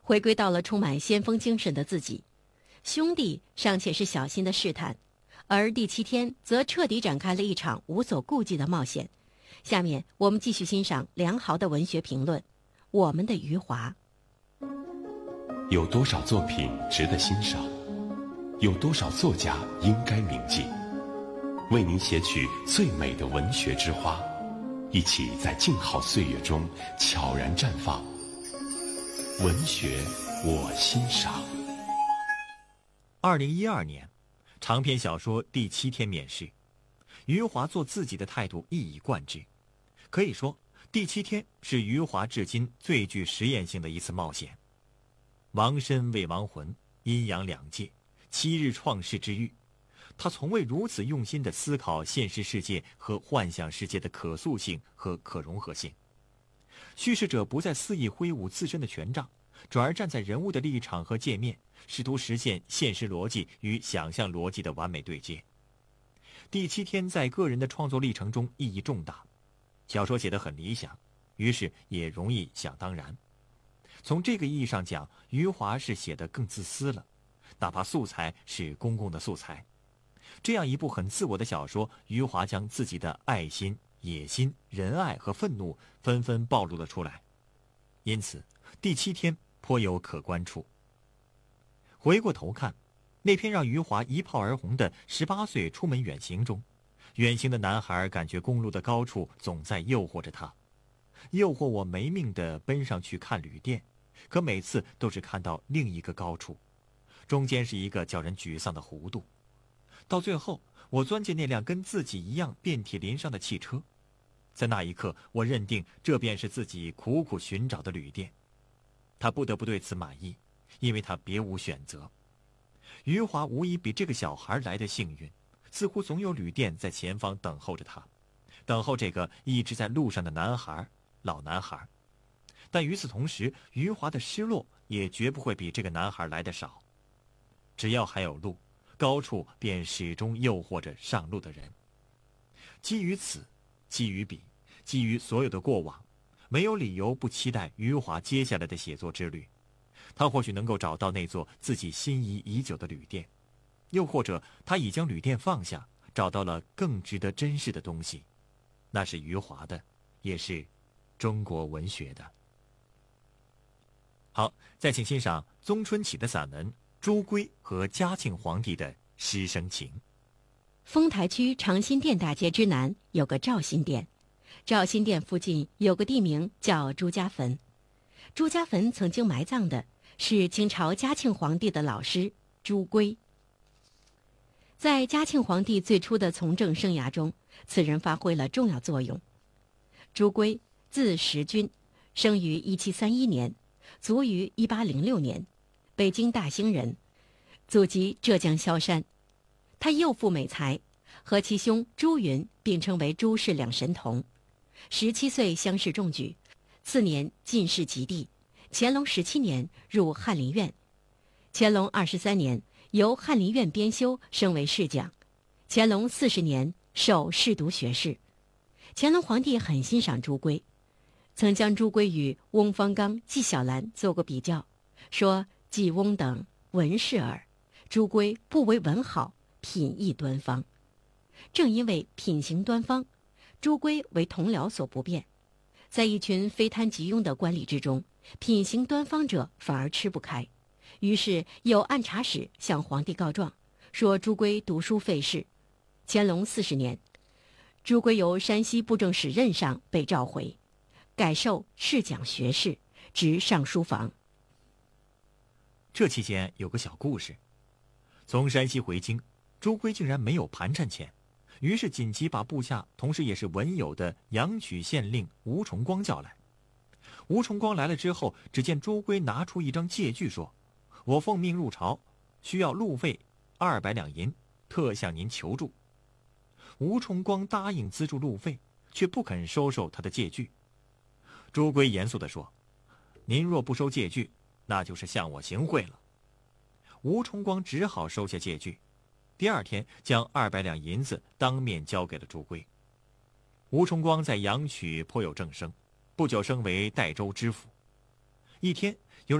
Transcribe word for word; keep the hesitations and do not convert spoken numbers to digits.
回归到了充满先锋精神的自己。兄弟尚且是小心的试探，而第七天则彻底展开了一场无所顾忌的冒险。下面我们继续欣赏梁豪的文学评论《我们的余华》。 有多少作品值得欣赏？有多少作家应该铭记？为您写取最美的文学之花，一起在静好岁月中悄然绽放。文学我欣赏。 二零一二年，长篇小说《第七天》面世，余华做自己的态度一以贯之。可以说，《第七天》是余华至今最具实验性的一次冒险。亡身为亡魂，阴阳两界，七日创世之欲，他从未如此用心地思考现实世界和幻想世界的可塑性和可融合性。叙事者不再肆意挥舞自身的权杖，转而站在人物的立场和界面，试图实现现实逻辑与想象逻辑的完美对接。第七天在个人的创作历程中意义重大，小说写得很理想，于是也容易想当然。从这个意义上讲，余华是写得更自私了，哪怕素材是公共的素材。这样一部很自我的小说，余华将自己的爱心、野心、仁爱和愤怒纷纷暴露了出来，因此第七天颇有可观处。回过头看，那篇让余华一炮而红的十八岁出门远行中，远行的男孩感觉公路的高处总在诱惑着他，诱惑我没命地奔上去看旅店，可每次都是看到另一个高处，中间是一个叫人沮丧的弧度。到最后，我钻进那辆跟自己一样遍体鳞伤的汽车，在那一刻，我认定这便是自己苦苦寻找的旅店。他不得不对此满意，因为他别无选择。余华无疑比这个小孩来得幸运，似乎总有旅店在前方等候着他，等候这个一直在路上的男孩，老男孩。但与此同时，余华的失落也绝不会比这个男孩来得少。只要还有路，高处便始终诱惑着上路的人。基于此，基于彼，基于所有的过往，没有理由不期待余华接下来的写作之旅。他或许能够找到那座自己心仪已久的旅店，又或者他已将旅店放下，找到了更值得珍视的东西。那是余华的，也是中国文学的。好，再请欣赏宗春起的散文《朱圭和嘉庆皇帝的师生情》。 丰台区长辛店大街之南有个赵辛店，赵辛店附近有个地名叫朱家坟。朱家坟曾经埋葬的是清朝嘉庆皇帝的老师朱圭。在嘉庆皇帝最初的从政生涯中，此人发挥了重要作用。朱圭字时均，生于一七三一年，卒于一八零六年，北京大兴人，祖籍浙江萧山。他幼富美才，和其兄朱云并称为朱氏两神童。十七岁乡试中举，次年进士及第。乾隆十七年入翰林院，乾隆二十三年由翰林院编修升为侍讲，乾隆四十年授侍读学士。乾隆皇帝很欣赏朱圭，曾将朱圭与翁方刚、纪晓岚做过比较，说纪翁等文士耳，朱圭不为文好，品亦端方。正因为品行端方，朱圭为同僚所不便，在一群非贪即庸的官吏之中，品行端方者反而吃不开。于是有按察使向皇帝告状，说朱圭读书费事。乾隆四十年，朱圭由山西布政使任上被召回，改授侍讲学士，执尚书房。 这期间有个小故事，从山西回京，朱圭竟然没有盘缠钱，于是紧急把部下同时也是文友的阳曲县令吴崇光叫来。吴崇光来了之后，只见朱圭拿出一张借据，说：“我奉命入朝，需要路费二百两银，特向您求助。”吴崇光答应资助路费，却不肯收受他的借据。朱圭严肃地说：“您若不收借据，那就是向我行贿了。”吴崇光只好收下借据，第二天将二百两银子当面交给了朱圭。吴崇光在阳曲颇有正声，不久升为代州知府。一天，